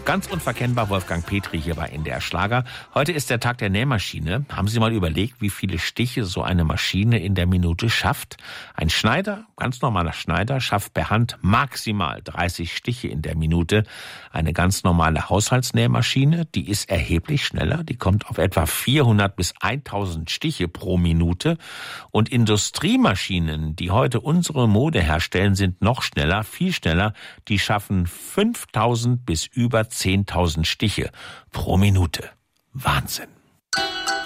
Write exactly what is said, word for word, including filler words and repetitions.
Ganz unverkennbar Wolfgang Petri hier bei N D R Schlager. Heute ist der Tag der Nähmaschine. Haben Sie mal überlegt, wie viele Stiche so eine Maschine in der Minute schafft? Ein Schneider, ganz normaler Schneider, schafft per Hand maximal dreißig Stiche in der Minute. Eine ganz normale Haushaltsnähmaschine, die ist erheblich schneller. Die kommt auf etwa vierhundert bis tausend Stiche pro Minute. Und Industriemaschinen, die heute unsere Mode herstellen, sind noch schneller, viel schneller. Die schaffen fünftausend bis über zehntausend Stiche pro Minute. Wahnsinn.